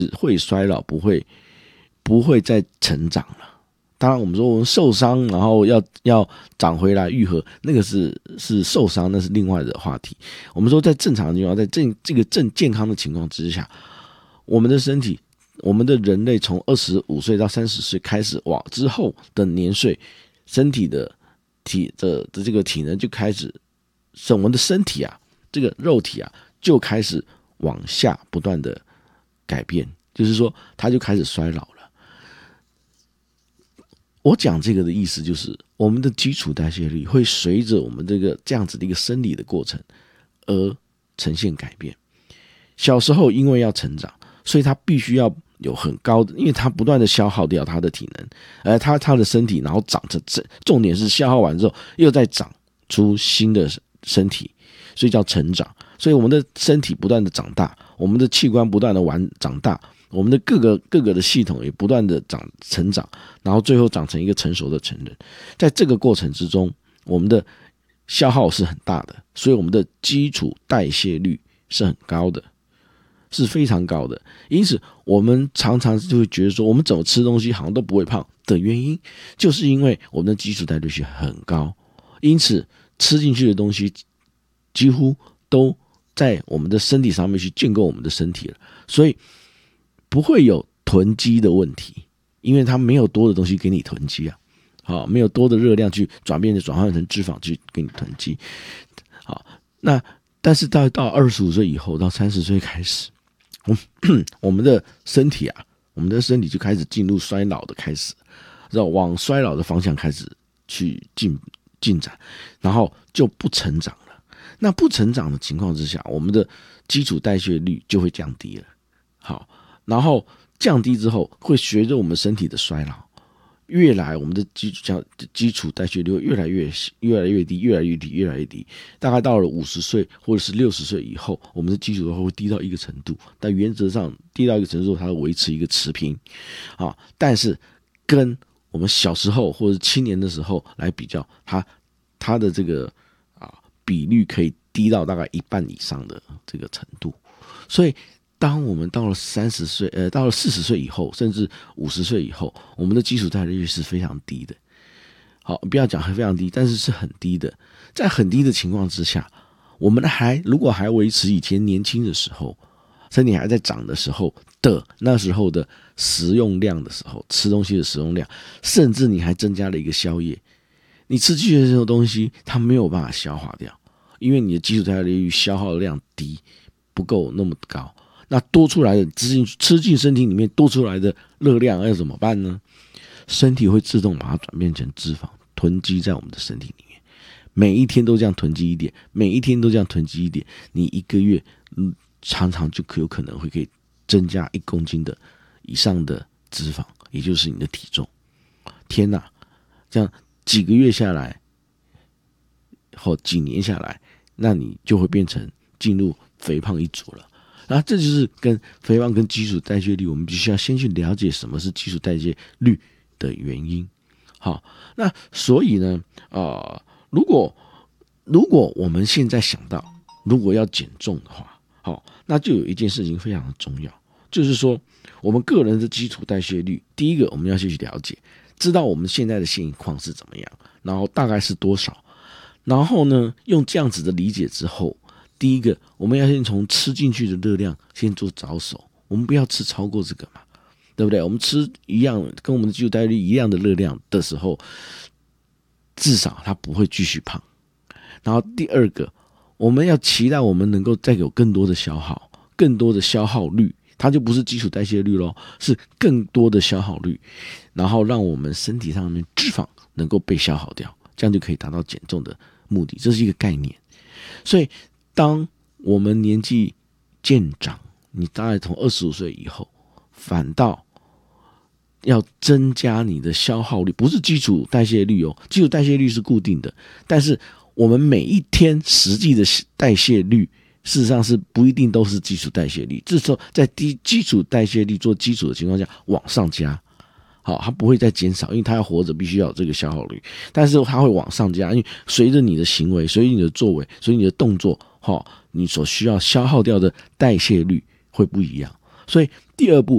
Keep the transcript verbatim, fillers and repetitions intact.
会衰老，不会不会再成长了。当然，我们说我们受伤，然后要要长回来愈合，那个是是受伤，那是另外的话题。我们说在正常的情况，在正这个正健康的情况之下，我们的身体，我们的人类从二十五岁到三十岁开始往之后的年岁，身体的体的的这个体能就开始，我们的身体啊，这个肉体啊，就开始往下不断的改变，就是说它就开始衰老了。我讲这个的意思就是，我们的基础代谢率会随着我们这个这样子的一个生理的过程而呈现改变。小时候因为要成长，所以他必须要有很高的，因为他不断的消耗掉他的体能，而他他的身体，然后长着，重点是消耗完之后又再长出新的身体，所以叫成长。所以我们的身体不断的长大，我们的器官不断的完长大，我们的各个各个的系统也不断的长成长，然后最后长成一个成熟的成人。在这个过程之中，我们的消耗是很大的，所以我们的基础代谢率是很高的，是非常高的。因此我们常常就会觉得说，我们怎么吃东西好像都不会胖的原因，就是因为我们的基础代谢率很高，因此吃进去的东西几乎都在我们的身体上面去建构我们的身体了，所以不会有囤积的问题，因为它没有多的东西给你囤积啊，好，没有多的热量去转变转换成脂肪去给你囤积。好，那但是到到二十五岁以后，到三十岁开始，我们我们的身体啊，我们的身体就开始进入衰老的开始，往衰老的方向开始去进进展，然后就不成长了。那不成长的情况之下，我们的基础代谢率就会降低了。好，然后降低之后，会随着我们身体的衰老，越来我们的基础基础代谢率越来越越来越低，越来越低，越来越低。大概到了五十岁或者是六十岁以后，我们的基础会低到一个程度，但原则上低到一个程度，它会维持一个持平。啊，但是跟我们小时候或者青年的时候来比较，它它的这个啊比率可以低到大概一半以上的这个程度。所以当我们到了三十岁，呃，到了四十岁以后，甚至五十岁以后，我们的基础代谢率是非常低的。好，不要讲非常低，但是是很低的。在很低的情况之下，我们还如果还维持以前年轻的时候，身体还在长的时候的那时候的食用量的时候，吃东西的食用量，甚至你还增加了一个宵夜，你吃进去的这种东西，它没有办法消化掉，因为你的基础代谢率消耗的量低，不够那么高。那多出来的吃进吃进身体里面多出来的热量要怎么办呢？身体会自动把它转变成脂肪，囤积在我们的身体里面。每一天都这样囤积一点，每一天都这样囤积一点，你一个月、嗯、常常就有可能会可以增加一公斤的以上的脂肪，也就是你的体重。天哪，这样几个月下来，或几年下来，那你就会变成进入肥胖一族了。那这就是跟肥胖跟基础代谢率，我们必须要先去了解什么是基础代谢率的原因。好，那所以呢，呃，如果如果我们现在想到，如果要减重的话，好，那就有一件事情非常的重要，就是说我们个人的基础代谢率，第一个我们要先去了解，知道我们现在的现况是怎么样，然后大概是多少，然后呢，用这样子的理解之后。第一个，我们要先从吃进去的热量先做着手，我们不要吃超过这个嘛，对不对？我们吃一样跟我们的基础代谢率一样的热量的时候，至少它不会继续胖。然后第二个，我们要期待我们能够再有更多的消耗，更多的消耗率，它就不是基础代谢率咯，是更多的消耗率，然后让我们身体上面脂肪能够被消耗掉，这样就可以达到减重的目的，这是一个概念。所以当我们年纪渐长，你大概从二十五岁以后，反倒要增加你的消耗率，不是基础代谢率哦，基础代谢率是固定的，但是我们每一天实际的代谢率，事实上是不一定都是基础代谢率，这时候在低基础代谢率做基础的情况下往上加。好，它不会再减少，因为它要活着必须要有这个消耗率，但是它会往上加，因为随着你的行为，随着你的作为，随着你的动作，你所需要消耗掉的代谢率会不一样。所以第二步